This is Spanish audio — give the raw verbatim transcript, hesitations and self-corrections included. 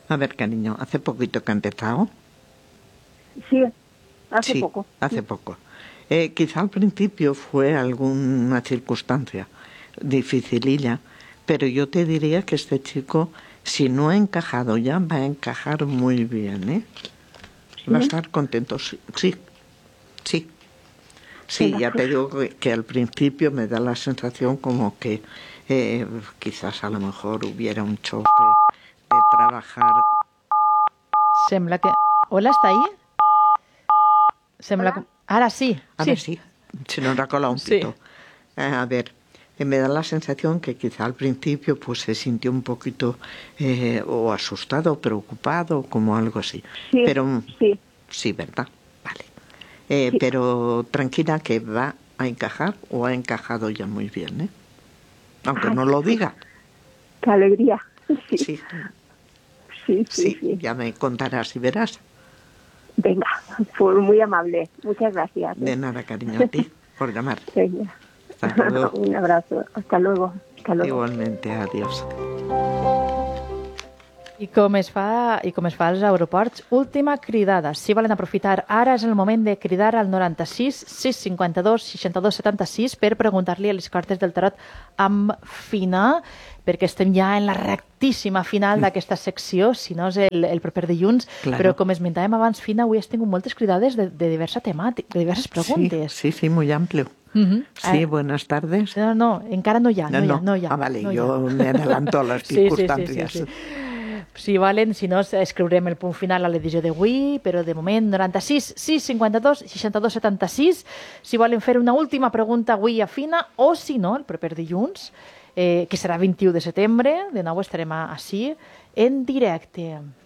A ver, cariño, ¿hace poquito que ha empezado? Sí, hace sí, poco. hace sí. poco. Eh, quizá al principio fue alguna circunstancia dificililla, pero yo te diría que este chico, si no ha encajado ya, va a encajar muy bien, ¿eh? ¿Sí? Va a estar contento, sí, sí, sí. Sí, ya te digo que, que al principio me da la sensación como que eh, quizás a lo mejor hubiera un choque de trabajar. Sembla que... Hola, està ahí? Sembla Hola. que... Ara sí. A sí. ver, sí, se nos ha colado un pito. Sí. Eh, a ver, eh, me da la sensación que quizá al principio pues se sintió un poquito eh, o asustado, preocupado, como algo así. Sí, pero sí. Sí, ¿verdad? Vale. Eh, sí. Pero tranquila que va a encajar o ha encajado ya muy bien, ¿eh? Aunque Ay, no lo diga. Qué alegría. Sí. Sí. Sí, sí, sí, sí. Ya me contarás y verás. Venga, fue muy amable. Muchas gracias. ¿eh? De nada, cariño, a ti por llamar. Venga. Hasta luego. Un abrazo. Hasta luego. Hasta luego. Igualmente, adiós. I com es fa i com es fa als aeroports, última cridada. Si volen aprofitar, ara és el moment de cridar al noranta-sis sis cinquanta-dos seixanta-dos setanta-sis per preguntar-li a les cartes del tarot amb Fina, perquè estem ja en la rectíssima final d'aquesta secció, si no és el, el proper dilluns, claro. Però com esmentàvem abans, Fina, avui has tingut moltes cridades de, de diversa temàtica, de diverses preguntes. Sí, sí, sí, muy amplio. Uh-huh. Sí, eh, buenas tardes. No, no, encara no hi ha, no, no, hi, ha, no hi ha. Ah, vale, no hi ha. yo me adelanto a las circunstancias. Sí, sí, sí, sí, sí. Si volen, si no, escriurem el punt final a l'edició d'avui, però de moment noranta-sis sis cinquanta-dos seixanta-dos setanta-sis. Si volen fer una última pregunta avui a Fina, o si no, el proper dilluns, eh, que serà vint-i-u de setembre, de nou estarem així en directe.